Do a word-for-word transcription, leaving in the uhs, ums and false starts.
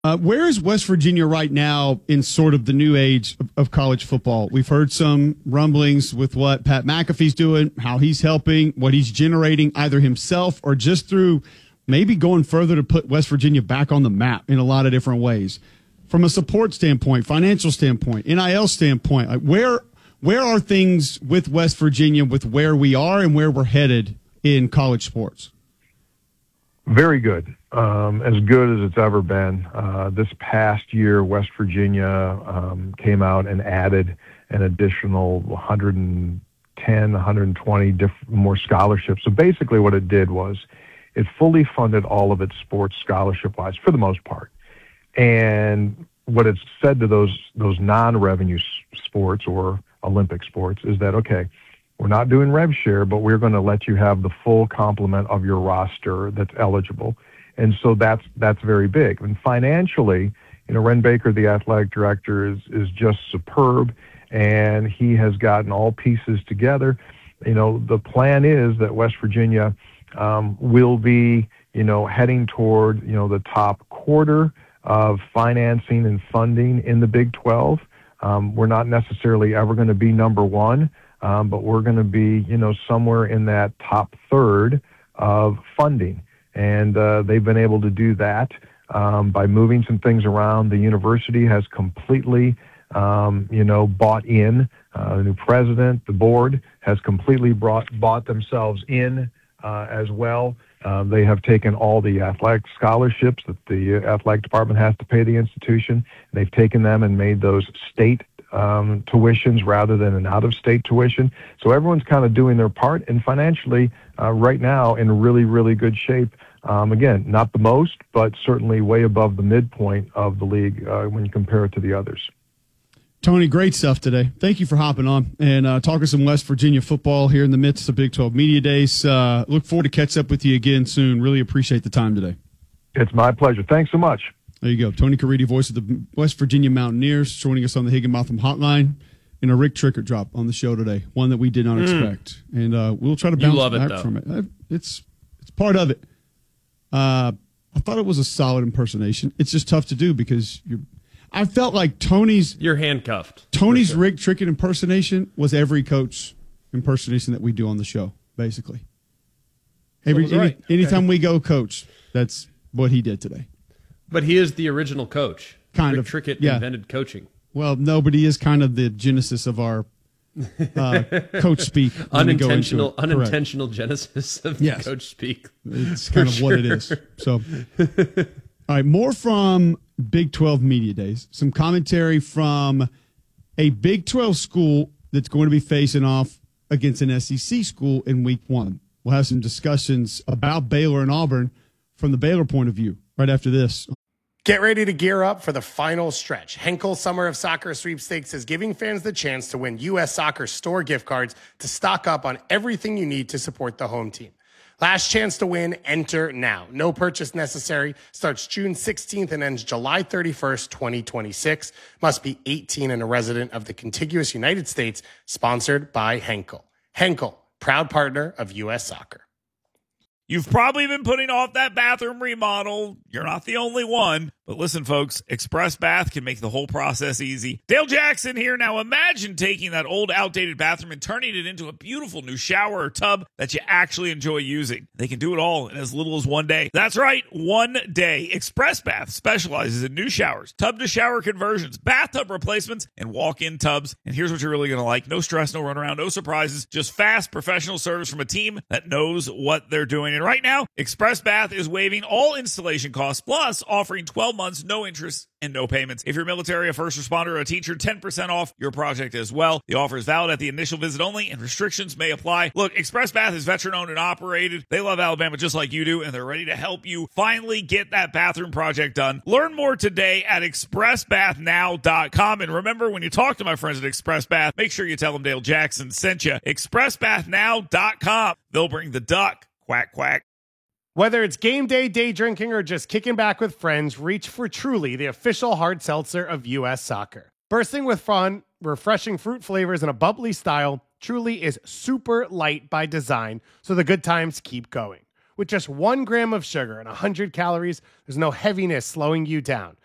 Uh, where is West Virginia right now in sort of the new age of, of college football? We've heard some rumblings with what Pat McAfee's doing, how he's helping, what he's generating either himself or just through maybe going further to put West Virginia back on the map in a lot of different ways. From a support standpoint, financial standpoint, N I L standpoint, like where where are things with West Virginia with where we are and where we're headed in college sports? Very good. Um, as good as it's ever been. Uh, this past year, West Virginia um, came out and added an additional one hundred ten, one hundred twenty diff- more scholarships. So basically what it did was it fully funded all of its sports scholarship-wise for the most part. And what it's said to those those non-revenue s- sports or Olympic sports is that, okay, we're not doing rev share, but we're going to let you have the full complement of your roster that's eligible. And so that's that's very big. And financially, you know, Ren Baker, the athletic director, is is just superb, and he has gotten all pieces together. You know, the plan is that West Virginia um, will be, you know, heading toward, you know, the top quarter of financing and funding in the Big twelve. Um, we're not necessarily ever going to be number one, um, but we're going to be, you know, somewhere in that top third of funding. And uh, they've been able to do that um, by moving some things around. The university has completely, um, you know, bought in. Uh, the new president, the board has completely brought, bought themselves in uh, as well. Uh, they have taken all the athletic scholarships that the athletic department has to pay the institution. They've taken them and made those state um, tuitions rather than an out-of-state tuition. So everyone's kind of doing their part, and financially, uh, right now, in really, really good shape. Um, again, not the most, but certainly way above the midpoint of the league uh, when you compare it to the others. Tony, great stuff today. Thank you for hopping on and uh, talking some West Virginia football here in the midst of Big twelve Media Days. Uh, look forward to catch up with you again soon. Really appreciate the time today. It's my pleasure. Thanks so much. There you go. Tony Caridi, voice of the West Virginia Mountaineers, joining us on the Higginbotham Hotline in a Rick Trickett drop on the show today, one that we did not mm. expect. And uh, we'll try to bounce love back it, from it. It's, it's part of it. Uh, I thought it was a solid impersonation. It's just tough to do because you're – I felt like Tony's – You're handcuffed. Tony's sure. Rick Trickett impersonation was every coach impersonation that we do on the show, basically. Every, so right. any, anytime okay. we go coach, that's what he did today. But he is the original coach. Kind Rick of. Trickett yeah. invented coaching. Well, nobody is kind of the genesis of our uh, coach speak. Unintentional, unintentional genesis of yes. coach speak. It's kind of sure. what it is. So, all right, more from Big twelve Media Days. Some commentary from a Big twelve school that's going to be facing off against an S E C school in week one. We'll have some discussions about Baylor and Auburn from the Baylor point of view right after this. Get ready to gear up for the final stretch. Henkel Summer of Soccer Sweepstakes is giving fans the chance to win U S Soccer store gift cards to stock up on everything you need to support the home team. Last chance to win, enter now. No purchase necessary. Starts June sixteenth and ends July thirty-first, twenty twenty-six. Must be eighteen and a resident of the contiguous United States. Sponsored by Henkel. Henkel, proud partner of U S Soccer. You've probably been putting off that bathroom remodel. You're not the only one. But listen, folks, Express Bath can make the whole process easy. Dale Jackson here. Now imagine taking that old, outdated bathroom and turning it into a beautiful new shower or tub that you actually enjoy using. They can do it all in as little as one day. That's right, one day. Express Bath specializes in new showers, tub-to-shower conversions, bathtub replacements, and walk-in tubs. And here's what you're really going to like. No stress, no runaround, no surprises, just fast, professional service from a team that knows what they're doing. And right now, Express Bath is waiving all installation costs, plus offering twelve months, no interest, and no payments. If you're military, a first responder, or a teacher, ten percent off your project as well. The offer is valid at the initial visit only, and restrictions may apply. Look, Express Bath is veteran-owned and operated. They love Alabama just like you do, and they're ready to help you finally get that bathroom project done. Learn more today at express bath now dot com. And remember, when you talk to my friends at Express Bath, make sure you tell them Dale Jackson sent you. express bath now dot com. They'll bring the duck. Quack, quack. Whether it's game day, day drinking, or just kicking back with friends, reach for Truly, the official hard seltzer of U S Soccer. Bursting with fun, refreshing fruit flavors, and a bubbly style, Truly is super light by design, so the good times keep going. With just one gram of sugar and one hundred calories, there's no heaviness slowing you down.